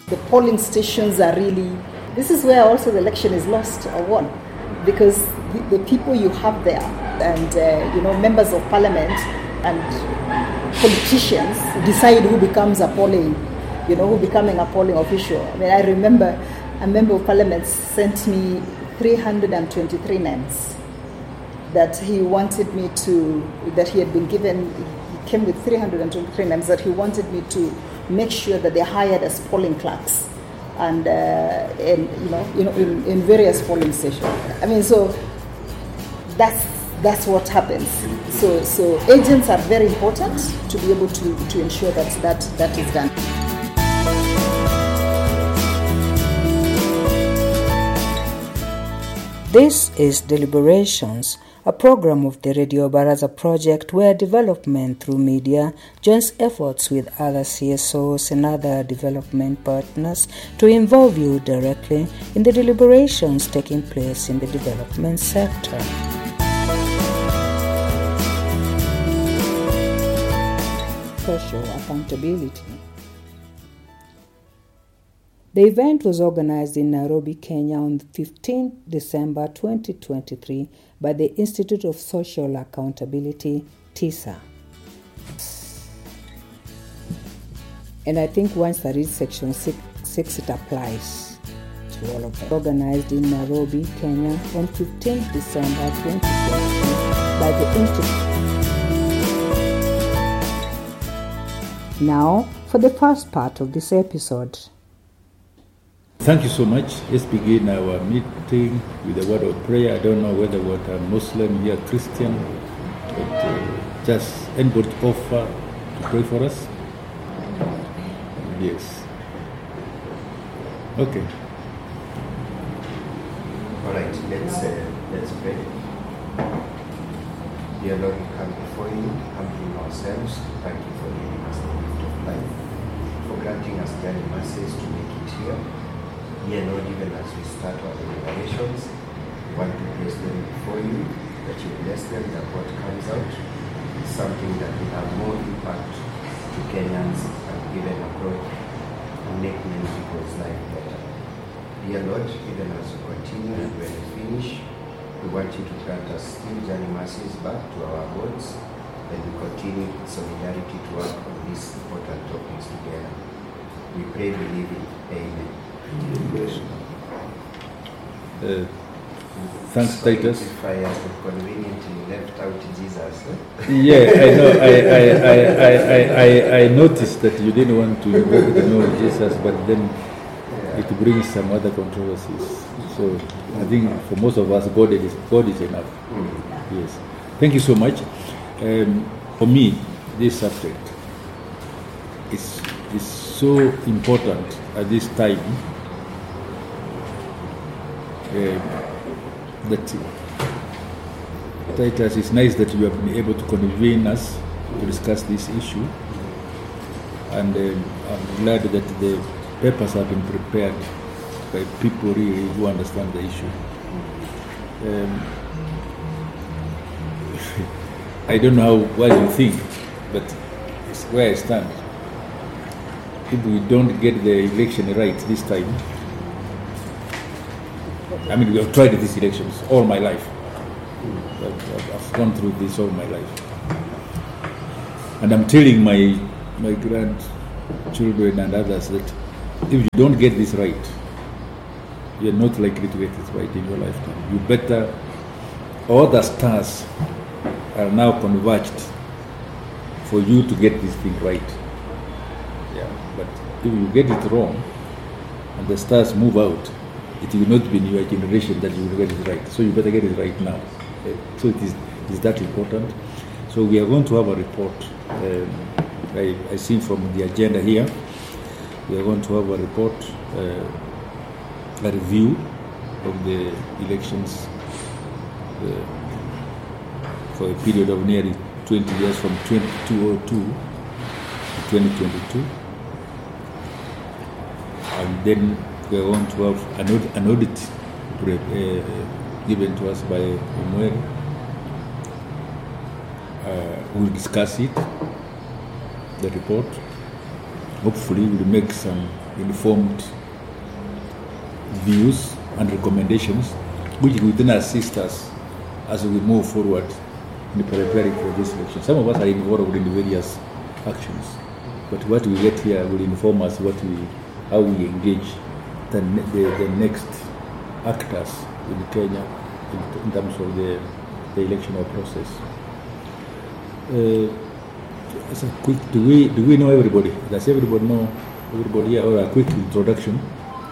The polling stations are really, this is where also the election is lost or won, because the people you have there and members of parliament and politicians decide who becomes a polling, who becoming a polling official. I mean, I remember a member of parliament sent me 323 names that he wanted me to, that he had been given. He came with 323 names that he wanted me to make sure that they're hired as polling clerks and in various polling stations. I mean, so that's what happens. So agents are very important to be able to ensure that is done. This is Deliberations, a program of the Radio Baraza project where development through media joins efforts with other CSOs and other development partners to involve you directly in the deliberations taking place in the development sector. Social accountability. The event was organized in Nairobi, Kenya on 15 December 2023 by the Institute of Social Accountability, TISA. And I think once there is Section 6, it applies to all of them. Organized in Nairobi, Kenya on 15 December 2023 by the Institute. Now, for the first part of this episode. Thank you so much. Let's begin our meeting with a word of prayer. I don't know whether what a Muslim here, Christian, but just anybody offer to pray for us? Yes. Okay. All right, let's pray. Dear Lord, we come before you, humbling ourselves. Thank you for giving us the gift of life, for granting us daily mercies to make it here. Dear Lord, even as we start our deliberations, we want to place them before you, that you bless them, that what comes out is something that will have more impact to Kenyans and even abroad and make many people's life better. Dear Lord, even as we continue and when we finish, we want you to grant us still journey mercies back to our boards, and we continue with solidarity to work on these important topics together. We pray, believing. Amen. Thanks, Titus. If I have conveniently left out Jesus. Yeah, I know. I noticed that you didn't want to invoke the name of Jesus, but then it brings some other controversies. So I think for most of us, God is enough. Yes. Thank you so much. For me, this subject is so important at this time. That Titus, it's nice that you have been able to convene us to discuss this issue, and I'm glad that the papers have been prepared by people really who understand the issue. I don't know what you think, but it's where I stand. If we don't get the election right this time, I mean, we have tried these elections all my life. I've gone through this all my life. And I'm telling my grandchildren and others that if you don't get this right, you're not likely to get it right in your lifetime. You better, all the stars are now converged for you to get this thing right. Yeah, but if you get it wrong and the stars move out, it will not be in your generation that you will get it right. So you better get it right now. So it is that important. So we are going to have a report. I see from the agenda here, we are going to have a report, a review of the elections for a period of nearly 20 years from 2002 to 2022. And then we are going to have an audit given to us by Umweri. We'll discuss it, the report. Hopefully we'll make some informed views and recommendations, which will then assist us as we move forward in preparing for this election. Some of us are involved in the various actions, but what we get here will inform us how we engage the next actors in Kenya in terms of the electoral process. As a quick, do we know everybody? Does everybody know everybody here? Or a quick introduction?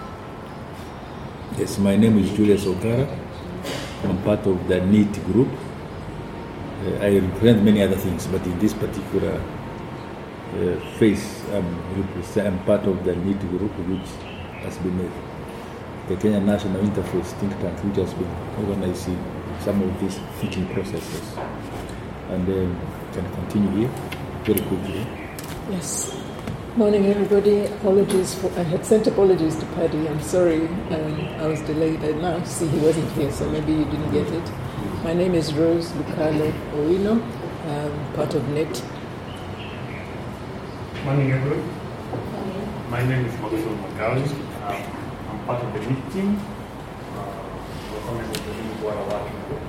Yes, my name is Julius Ogara. I'm part of the NEET group. I represent many other things, but in this particular phase, I'm part of the NEET group, which has been the Kenya National Interface think tank, which has been organizing some of these thinking processes. And can continue here very quickly. Yes. Morning, everybody. Apologies I had sent apologies to Paddy. I'm sorry I was delayed. I now see he wasn't here, so maybe you didn't get it. My name is Rose Lucalo Owino. I'm part of NET. Morning, everyone. My name is Maxwell Magawi. I'm part of the NET team. We're coming with the new Water Working Group.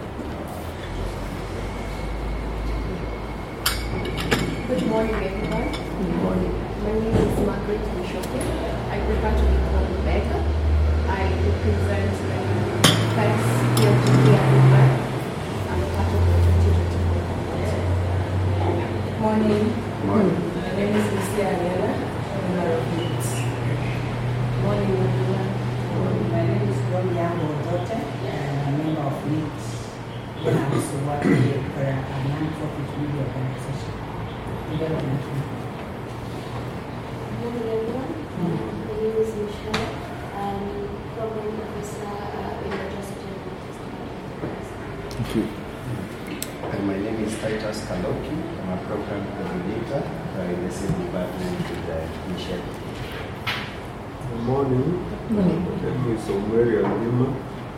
Good morning, everyone. Good morning. My name is Margaret Mishoke. I prefer to be called Becca. I represent the Tax PLTP Africa. I'm part of the 2024 conference. Morning. Morning. My name is Lucia Ariela. Member of NET. Morning, everyone. My name is Roniamo Odote, a member of NET. I also work for a non-profit media organization. Good morning, everyone. My name is Michelle. I'm program officer in the Justice and Thank you. And my name is Titus Kaloki. I'm a program coordinator in the same department with Michelle. Good morning. My name is Omeri Alima,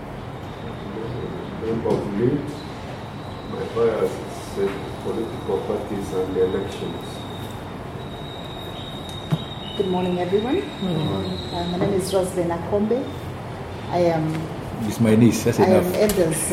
member of NET. My bias is political parties and elections. Good morning, everyone. My name is Roslyn Akombe. I am. This is my niece. That's enough. I am Elder's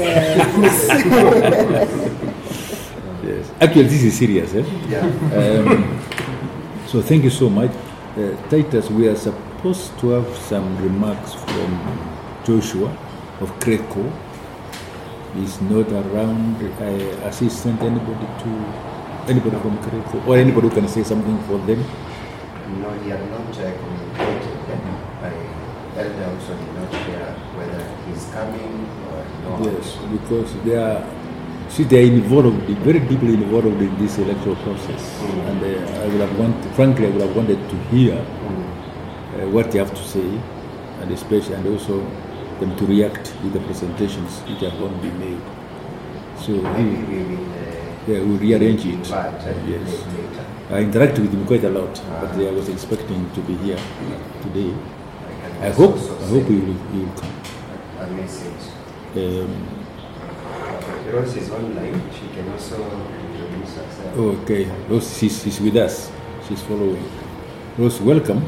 Yes. Actually, this is serious. Yeah. So thank you so much. Titus, we are supposed to have some remarks from Joshua of CRECO. He's not around. Assistant anybody from CRECO, or anybody who can say something for them. No, he had not communicated. Elder also did not share whether he's coming or not. Yes, because they are involved, very deeply involved in this electoral process. And I would have wanted to hear what they have to say, and especially, and also them to react with the presentations which are going to be made. So we'll rearrange it. Yes. I interacted with him quite a lot, but I was expecting to be here today. I hope he will come. A message. Rose is online. She can also introduce herself. Okay, Rose, she's with us. She's following. Rose, welcome.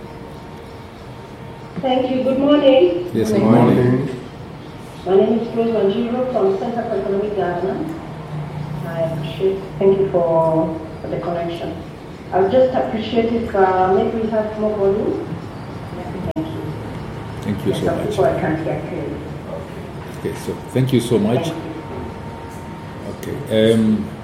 Thank you. Good morning. Yes, good morning. My name is Rose Wanjiru from Center for Economic Governance. I appreciate. Thank you for the connection. I would just appreciate if maybe we have more volume. Thank you. Thank you so much. People I can't hear clearly. Okay, so thank you so much. Okay.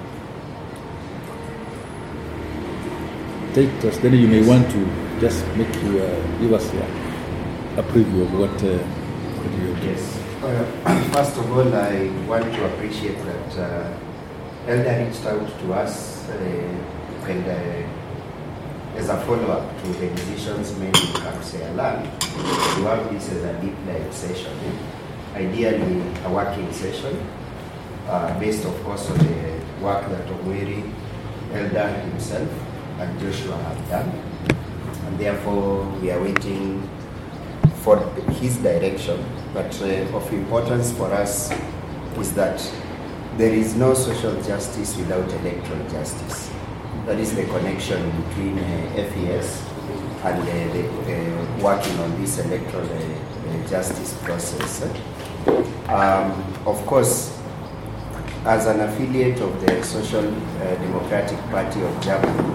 Take us. Then you may want to just give us a preview of what you're doing. Yes. First of all, I want to appreciate that Elder reached out to us and as a follow-up to the decisions made in Karusia Land, to have this as a deep dive session. Ideally, a working session based, of course, on the work that Omweri, Elder himself, and Joshua have done. And therefore, we are waiting for his direction. But of importance for us is that there is no social justice without electoral justice. That is the connection between FES and working on this electoral justice process. Of course, as an affiliate of the Social Democratic Party of Germany,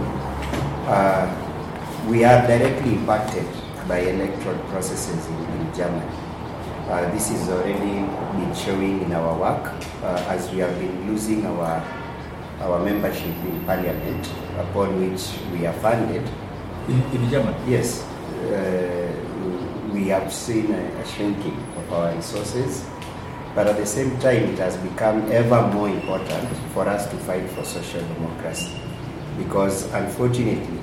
we are directly impacted by electoral processes in Germany. This is already been showing in our work as we have been losing our membership in parliament, upon which we are funded. In Germany? Yes. We have seen a shrinking of our resources, but at the same time it has become ever more important for us to fight for social democracy, because unfortunately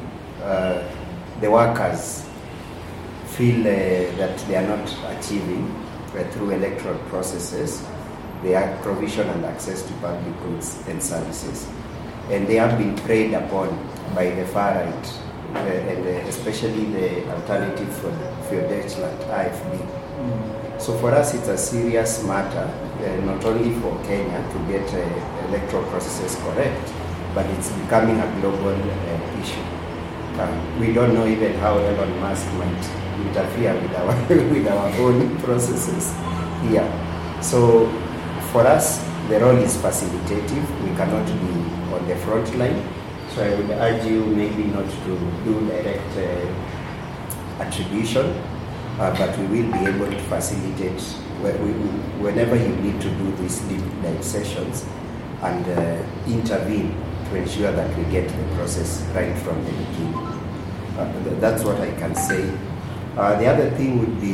the workers feel that they are not achieving through electoral processes their provision and access to public goods and services, and they have been preyed upon by the far right, and especially the Alternative für Deutschland, AfD. So for us it's a serious matter, not only for Kenya to get electoral processes correct, but it's becoming a global issue. We don't know even how Elon Musk might interfere with our own processes here. So for us, the role is facilitative. We cannot be on the front line. So I would urge you maybe not to do direct attribution, but we will be able to facilitate whenever you need to do these deep dive sessions and intervene to ensure that we get the process right from the beginning. That's what I can say. The other thing would be,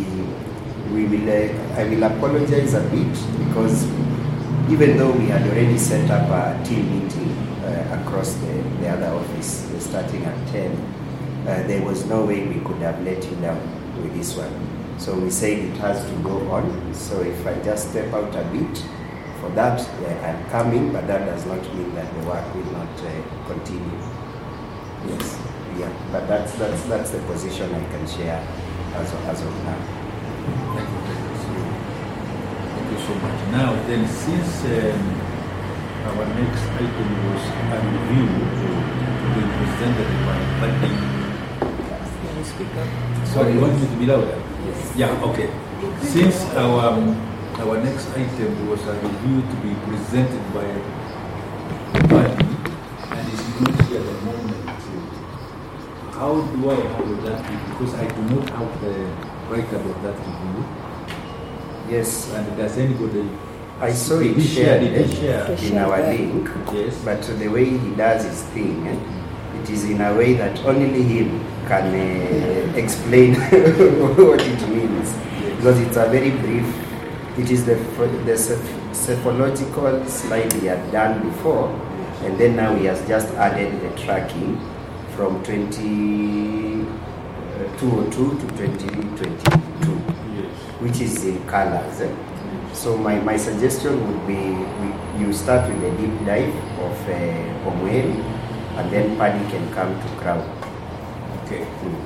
I will apologize a bit, because even though we had already set up a team meeting across the other office starting at 10, there was no way we could have let you down with this one. So we said it has to go on. So if I just step out a bit for that, I'm coming, but that does not mean that the work will not continue. Yes, yeah, but that's the position I can share as of now. Thank you so much. Now then, since our next item was a review to be presented by Buddy. Can you speak up? Sorry, you want me to be louder? Yes. Yeah, okay. Since our next item was a review to be presented by Buddy, and is not here at the moment, how do I handle that? Because I do not have the right about that review. Yes. And does anybody... I saw it shared in our that. link, yes. But the way he does his thing, it is in a way that only him can explain what it means. Yes. Because it's a very brief, it is the cephalogical slide he had done before, and then now he has just added the tracking from 2002 to 2022, yes. Which is in colors. So my suggestion would be you start with a deep dive of Omweri, and then Paddy can come to Crown. Okay.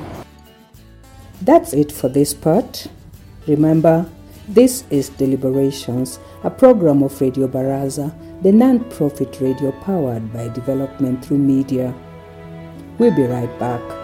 That's it for this part. Remember, this is Deliberations, a program of Radio Baraza, the non-profit radio powered by development through media. We'll be right back.